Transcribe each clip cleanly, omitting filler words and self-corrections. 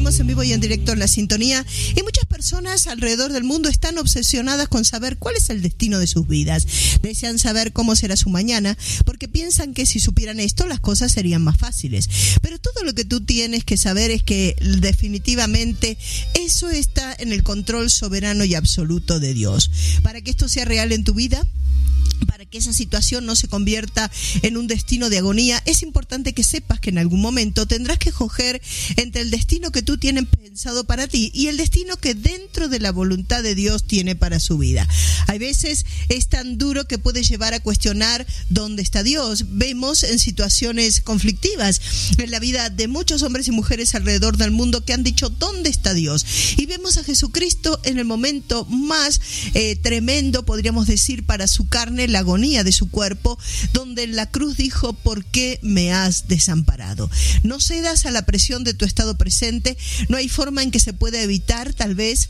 Seguimos en vivo y en directo en La Sintonía, y muchas personas alrededor del mundo están obsesionadas con saber cuál es el destino de sus vidas. Desean saber cómo será su mañana, porque piensan que si supieran esto las cosas serían más fáciles. Pero todo lo que tú tienes que saber es que definitivamente eso está en el control soberano y absoluto de Dios. Para que esto sea real en tu vida, para que esa situación no se convierta en un destino de agonía, es importante que sepas que en algún momento tendrás que escoger entre el destino que tú tienes pensado para ti y el destino que dentro de la voluntad de Dios tiene para su vida. Hay veces es tan duro que puede llevar a cuestionar dónde está Dios. Vemos en situaciones conflictivas en la vida de muchos hombres y mujeres alrededor del mundo que han dicho ¿dónde está Dios? Y vemos a Jesucristo en el momento más tremendo, podríamos decir, para su carne, la agonía de su cuerpo, donde en la cruz dijo: ¿por qué me has desamparado? No cedas a la presión de tu estado presente. No hay forma en que se pueda evitar, tal vez,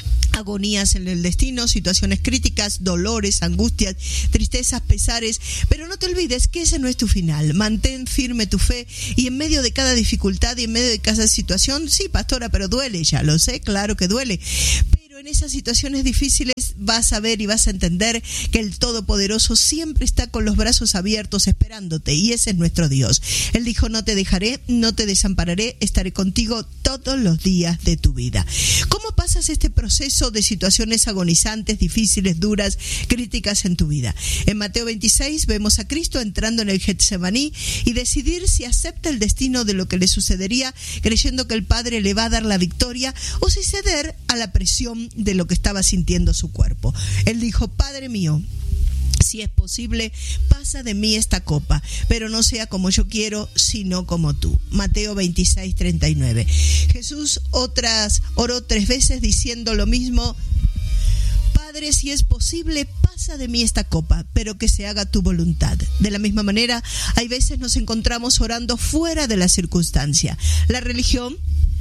agonías en el destino, situaciones críticas, dolores, angustias, tristezas, pesares, pero no te olvides que ese no es tu final. Mantén firme tu fe y en medio de cada dificultad y en medio de cada situación, sí, pastora, pero duele, ya lo sé, claro que duele, pero en esas situaciones difíciles vas a ver y vas a entender que el Todopoderoso siempre está con los brazos abiertos esperándote, y ese es nuestro Dios. Él dijo: no te dejaré, no te desampararé, estaré contigo todos los días de tu vida. ¿Cómo pasas este proceso de situaciones agonizantes, difíciles, duras, críticas en tu vida? En Mateo 26 vemos a Cristo entrando en el Getsemaní y decidir si acepta el destino de lo que le sucedería, creyendo que el Padre le va a dar la victoria, o si ceder a la presión de lo que estaba sintiendo su cuerpo. Él dijo: Padre mío, si es posible, pasa de mí esta copa, pero no sea como yo quiero, sino como tú. Mateo 26, 39. Jesús oró 3 veces diciendo lo mismo: Padre, si es posible, pasa de mí esta copa, pero que se haga tu voluntad. De la misma manera, hay veces nos encontramos orando fuera de la circunstancia. La religión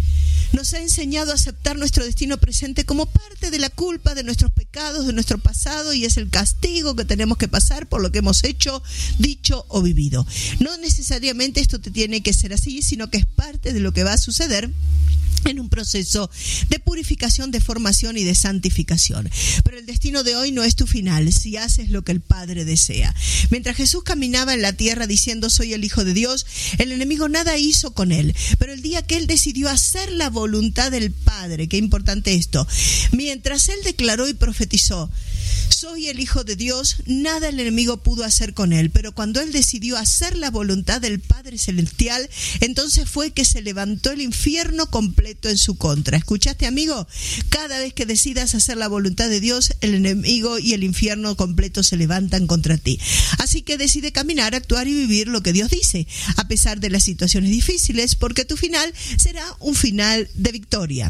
nos ha enseñado a aceptar nuestro destino presente como parte de la culpa de nuestros pecados, de nuestro pasado, y es el castigo que tenemos que pasar por lo que hemos hecho, dicho o vivido. No necesariamente esto te tiene que ser así, sino que es parte de lo que va a suceder en un proceso de purificación, de formación y de santificación. Pero el destino de hoy no es tu final si haces lo que el Padre desea. Mientras Jesús caminaba en la tierra diciendo: soy el Hijo de Dios, el enemigo nada hizo con él. Pero el día que él decidió hacer la voluntad del Padre, qué importante esto, mientras él declaró y profetizó: soy el Hijo de Dios, nada el enemigo pudo hacer con él. Pero cuando él decidió hacer la voluntad del Padre Celestial, entonces fue que se levantó el infierno completo en su contra. ¿Escuchaste, amigo? Cada vez que decidas hacer la voluntad de Dios, el enemigo y el infierno completo se levantan contra ti. Así que decide caminar, actuar y vivir lo que Dios dice, a pesar de las situaciones difíciles, porque tu final será un final de victoria.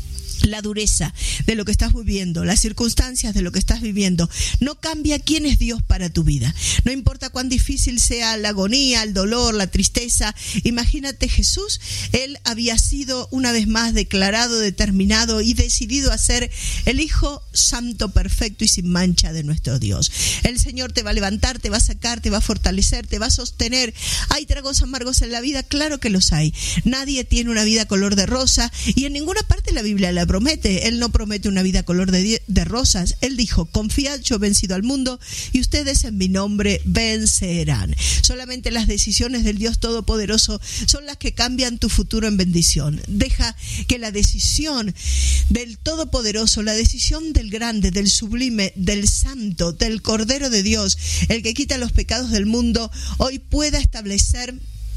La dureza de lo que estás viviendo, las circunstancias de lo que estás viviendo, no cambia quién es Dios para tu vida. No importa cuán difícil sea la agonía, el dolor, la tristeza. Imagínate Jesús, él había sido una vez más declarado, determinado y decidido a ser el Hijo santo, perfecto y sin mancha de nuestro Dios. El Señor te va a levantar, te va a sacar, te va a fortalecer, te va a sostener. ¿Hay tragos amargos en la vida? Claro que los hay. Nadie tiene una vida color de rosa, y en ninguna parte de la Biblia la promete. Él no promete una vida color de rosas. Él dijo: confiad, yo he vencido al mundo y ustedes en mi nombre vencerán. Solamente las decisiones del Dios Todopoderoso son las que cambian tu futuro en bendición. Deja que la decisión del Todopoderoso, la decisión del grande, del sublime, del santo, del Cordero de Dios, el que quita los pecados del mundo, hoy pueda establecer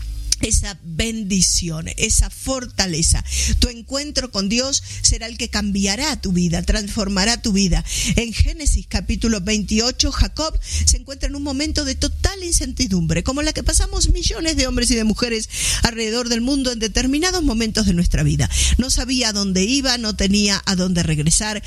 esa bendición, esa fortaleza. Tu encuentro con Dios será el que cambiará tu vida, transformará tu vida. En Génesis capítulo 28, Jacob se encuentra en un momento de total incertidumbre, como la que pasamos millones de hombres y de mujeres alrededor del mundo en determinados momentos de nuestra vida. No sabía a dónde iba, no tenía a dónde regresar.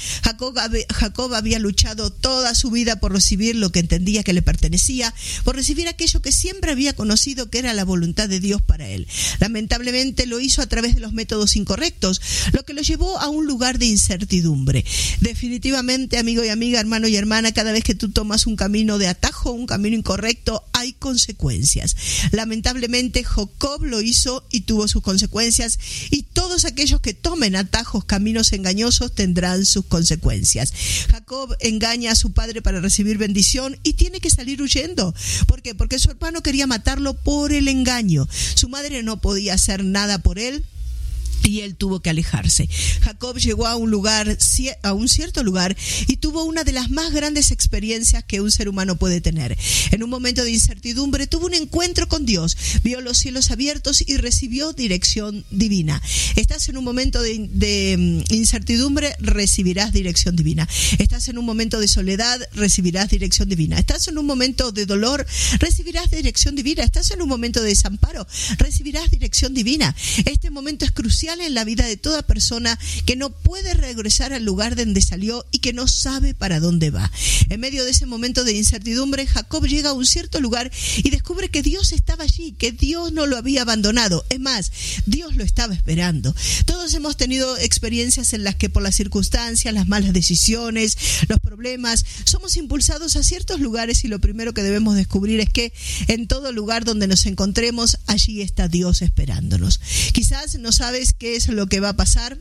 Jacob había luchado toda su vida por recibir lo que entendía que le pertenecía, por recibir aquello que siempre había conocido que era la voluntad de Dios para él. Lamentablemente lo hizo a través de los métodos incorrectos, lo que lo llevó a un lugar de incertidumbre. Definitivamente, amigo y amiga, hermano y hermana, cada vez que tú tomas un camino de atajo, un camino incorrecto, hay consecuencias. Lamentablemente Jacob lo hizo y tuvo sus consecuencias, y todos aquellos que tomen atajos, caminos engañosos, tendrán sus consecuencias. Jacob engaña a su padre para recibir bendición y tiene que salir huyendo. ¿Por qué? Porque su hermano quería matarlo por el engaño. Su madre no podía hacer nada por él y él tuvo que alejarse. Jacob llegó a un cierto lugar y tuvo una de las más grandes experiencias que un ser humano puede tener. En un momento de incertidumbre tuvo un encuentro con Dios, vio los cielos abiertos y recibió dirección divina. Estás en un momento de incertidumbre, recibirás dirección divina. Estás en un momento de soledad, recibirás dirección divina. Estás en un momento de dolor, recibirás dirección divina. Estás en un momento de desamparo, recibirás dirección divina. Este momento es crucial en la vida de toda persona que no puede regresar al lugar de donde salió y que no sabe para dónde va. En medio de ese momento de incertidumbre, Jacob llega a un cierto lugar y descubre que Dios estaba allí, que Dios no lo había abandonado. Es más, Dios lo estaba esperando. Todos hemos tenido experiencias en las que por las circunstancias, las malas decisiones, los problemas, somos impulsados a ciertos lugares, y lo primero que debemos descubrir es que en todo lugar donde nos encontremos, allí está Dios esperándonos. Quizás no sabes qué es lo que va a pasar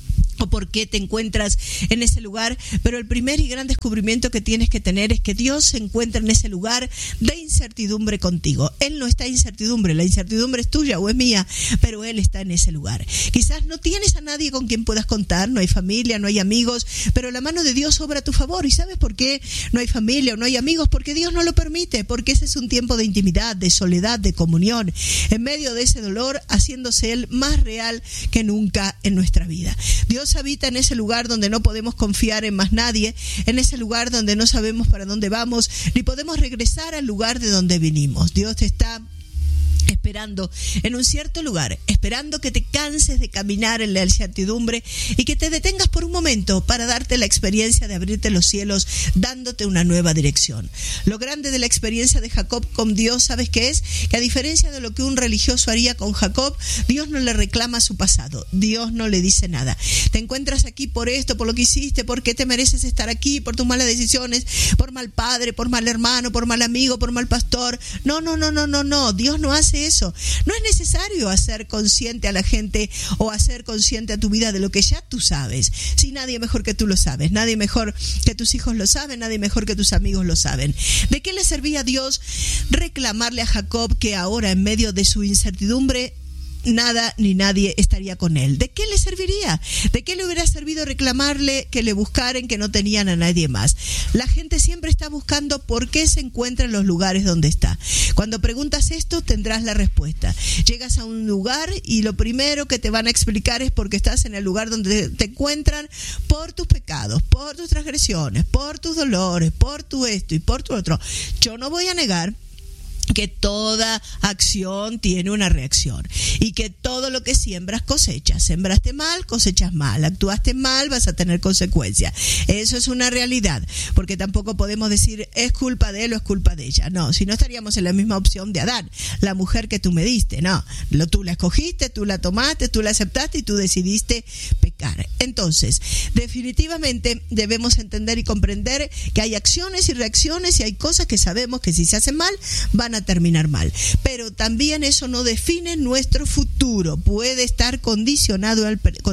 o por qué te encuentras en ese lugar, pero el primer y gran descubrimiento que tienes que tener es que Dios se encuentra en ese lugar de incertidumbre contigo. Él no está en incertidumbre, la incertidumbre es tuya o es mía, pero Él está en ese lugar. Quizás no tienes a nadie con quien puedas contar, no hay familia, no hay amigos, pero la mano de Dios obra a tu favor. ¿Y sabes por qué no hay familia o no hay amigos? Porque Dios no lo permite, porque ese es un tiempo de intimidad, de soledad, de comunión, en medio de ese dolor, haciéndose Él más real que nunca en nuestra vida. Dios habita en ese lugar donde no podemos confiar en más nadie, en ese lugar donde no sabemos para dónde vamos, ni podemos regresar al lugar de donde vinimos. Dios te está esperando en un cierto lugar, esperando que te canses de caminar en la incertidumbre y que te detengas por un momento para darte la experiencia de abrirte los cielos, dándote una nueva dirección. Lo grande de la experiencia de Jacob con Dios, ¿sabes qué es? Que a diferencia de lo que un religioso haría con Jacob, Dios no le reclama su pasado, Dios no le dice nada. Te encuentras aquí por esto, por lo que hiciste, por qué te mereces estar aquí, por tus malas decisiones, por mal padre, por mal hermano, por mal amigo, por mal pastor. No, Dios no hace eso. No es necesario hacer consciente a la gente o hacer consciente a tu vida de lo que ya tú sabes. Si nadie mejor que tú lo sabes, nadie mejor que tus hijos lo saben, nadie mejor que tus amigos lo saben. ¿De qué le servía a Dios reclamarle a Jacob que ahora en medio de su incertidumbre nada ni nadie estaría con él? ¿De qué le serviría? ¿De qué le hubiera servido reclamarle que le buscaran, que no tenían a nadie más? La gente siempre está buscando por qué se encuentra en los lugares donde está. Cuando preguntas esto, tendrás la respuesta. Llegas a un lugar y lo primero que te van a explicar es porque estás en el lugar donde te encuentran por tus pecados, por tus transgresiones, por tus dolores, por tu esto y por tu otro. Yo no voy a negar que toda acción tiene una reacción y que todo lo que siembras cosechas. Sembraste mal, cosechas mal. Actuaste mal, vas a tener consecuencias. Eso es una realidad, porque tampoco podemos decir es culpa de él o es culpa de ella. No, si no estaríamos en la misma opción de Adán, la mujer que tú me diste. No, tú la escogiste, tú la tomaste, tú la aceptaste y tú decidiste pecar. Entonces, definitivamente debemos entender y comprender que hay acciones y reacciones y hay cosas que sabemos que si se hacen mal, van a terminar mal, pero también eso no define nuestro futuro. Puede estar condicionando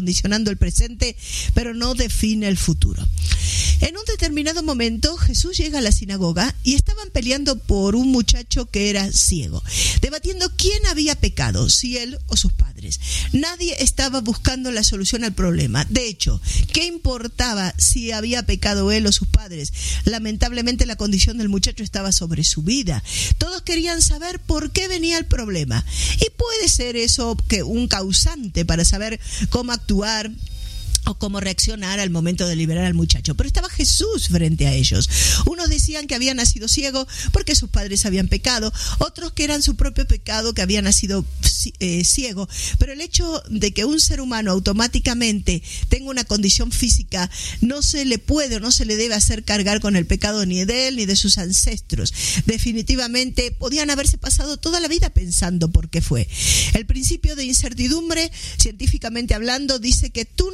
el presente, pero no define el futuro. En un determinado momento Jesús llega a la sinagoga y estaban peleando por un muchacho que era ciego, debatiendo quién había pecado, si él o sus padres. Nadie estaba buscando la solución al problema. De hecho, ¿qué importaba si había pecado él o sus padres? Lamentablemente la condición del muchacho estaba sobre su vida. Todos querían saber por qué venía el problema. Y puede ser eso que un causante para saber cómo actuar o cómo reaccionar al momento de liberar al muchacho. Pero estaba Jesús frente a ellos. Unos decían que había nacido ciego porque sus padres habían pecado, otros que eran su propio pecado, que había nacido ciego. Pero el hecho de que un ser humano automáticamente tenga una condición física no se le puede o no se le debe hacer cargar con el pecado ni de él ni de sus ancestros. Definitivamente podían haberse pasado toda la vida pensando por qué fue. El principio de incertidumbre, científicamente hablando, dice que tú no puedes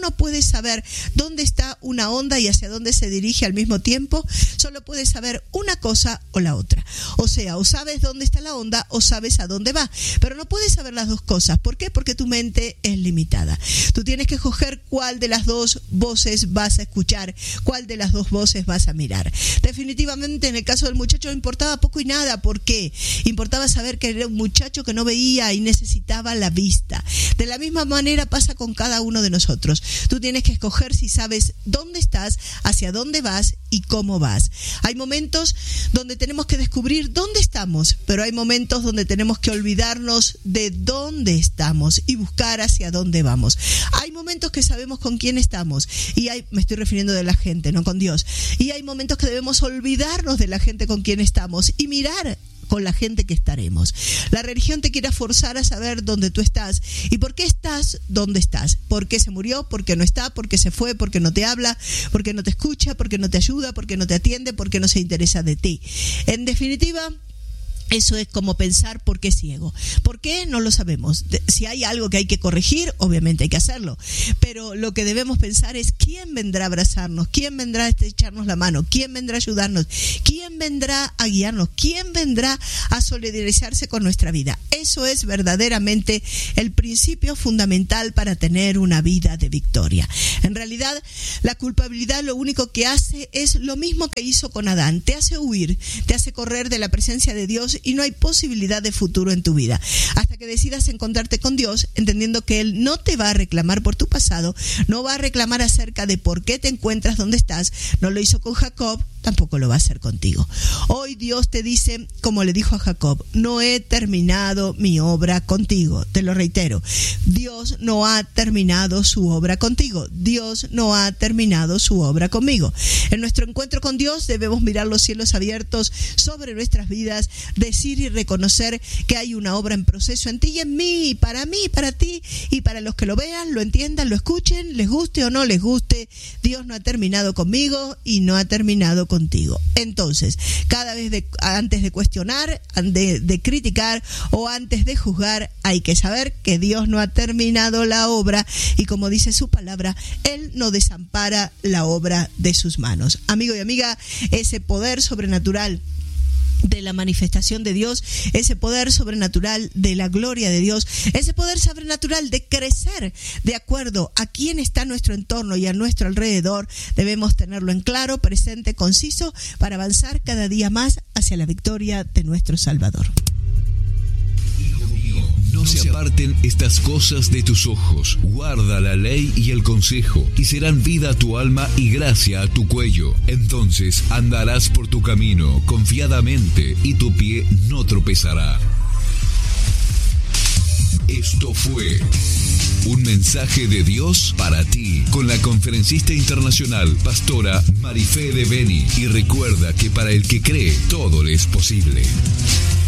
puedes saber dónde está una onda y hacia dónde se dirige al mismo tiempo, solo puedes saber una cosa o la otra. O sea, o sabes dónde está la onda o sabes a dónde va, pero no puedes saber las dos cosas. ¿Por qué? Porque tu mente es limitada. Tú tienes que escoger cuál de las dos voces vas a escuchar, cuál de las dos voces vas a mirar. Definitivamente en el caso del muchacho importaba poco y nada. ¿Por qué? Importaba saber que era un muchacho que no veía y necesitaba la vista. De la misma manera pasa con cada uno de nosotros. Tú tienes que escoger si sabes dónde estás, hacia dónde vas y cómo vas. Hay momentos donde tenemos que descubrir dónde estamos, pero hay momentos donde tenemos que olvidarnos de dónde estamos y buscar hacia dónde vamos. Hay momentos que sabemos con quién estamos y me estoy refiriendo de la gente, no con Dios. Y hay momentos que debemos olvidarnos de la gente con quien estamos y mirar con la gente que estaremos. La religión te quiere forzar a saber dónde tú estás y por qué estás donde estás. ¿Por qué se murió? ¿Por qué no está? ¿Por qué se fue? ¿Por qué no te habla? ¿Por qué no te escucha? ¿Por qué no te ayuda? ¿Por qué no te atiende? ¿Por qué no se interesa de ti? En definitiva, eso es como pensar ¿por qué ciego? ¿Por qué? No lo sabemos. Si hay algo que hay que corregir, obviamente hay que hacerlo. Pero lo que debemos pensar es ¿quién vendrá a abrazarnos? ¿Quién vendrá a estrecharnos la mano? ¿Quién vendrá a ayudarnos? ¿Quién vendrá a guiarnos? ¿Quién vendrá a solidarizarse con nuestra vida? Eso es verdaderamente el principio fundamental para tener una vida de victoria. En realidad, la culpabilidad lo único que hace es lo mismo que hizo con Adán. Te hace huir, te hace correr de la presencia de Dios y no hay posibilidad de futuro en tu vida. Hasta que decidas encontrarte con Dios, entendiendo que Él no te va a reclamar por tu pasado, no va a reclamar acerca de por qué te encuentras donde estás, no lo hizo con Jacob, tampoco lo va a hacer contigo. Hoy Dios te dice, como le dijo a Jacob, no he terminado mi obra contigo. Te lo reitero, Dios no ha terminado su obra contigo. Dios no ha terminado su obra conmigo. En nuestro encuentro con Dios debemos mirar los cielos abiertos sobre nuestras vidas, decir y reconocer que hay una obra en proceso en ti y en mí, para ti y para los que lo vean, lo entiendan, lo escuchen, les guste o no les guste. Dios no ha terminado conmigo y no ha terminado contigo. Entonces, cada vez antes de cuestionar, de criticar o antes de juzgar, hay que saber que Dios no ha terminado la obra y como dice su palabra, Él no desampara la obra de sus manos. Amigo y amiga, ese poder sobrenatural de la manifestación de Dios, ese poder sobrenatural de la gloria de Dios, ese poder sobrenatural de crecer de acuerdo a quién está en nuestro entorno y a nuestro alrededor, debemos tenerlo en claro, presente, conciso, para avanzar cada día más hacia la victoria de nuestro Salvador. No se aparten estas cosas de tus ojos. Guarda la ley y el consejo, y serán vida a tu alma y gracia a tu cuello. Entonces andarás por tu camino confiadamente, y tu pie no tropezará. Esto fue un mensaje de Dios para ti, con la conferencista internacional, pastora Marifé de Beni. Y recuerda que para el que cree, todo le es posible.